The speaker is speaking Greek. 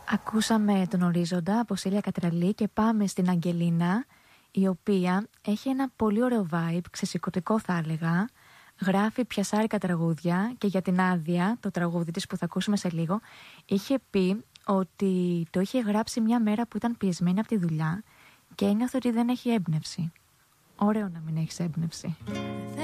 Ακούσαμε τον Ορίζοντα από Σίλια Κατραλή και πάμε στην Αγγελίνα, η οποία έχει ένα πολύ ωραίο vibe, ξεσηκωτικό θα έλεγα. Γράφει πιασάρικα τραγούδια και για την Άδεια, το τραγούδι της που θα ακούσουμε σε λίγο, είχε πει ότι το είχε γράψει μια μέρα που ήταν πιεσμένη από τη δουλειά και ένιωθε ότι δεν έχει έμπνευση. Ωραίο να μην έχεις έμπνευση.